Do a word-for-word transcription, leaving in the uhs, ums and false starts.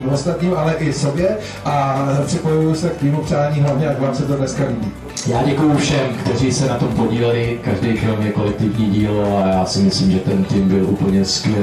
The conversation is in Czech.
ostatním, ale i sobě a připojuju se k týmu přání, hlavně jak vám se to dneska líbí. Já děkuju všem, kteří se na tom podíleli, každý film je kolektivní dílo a já si myslím, že ten tým byl úplně skvělý.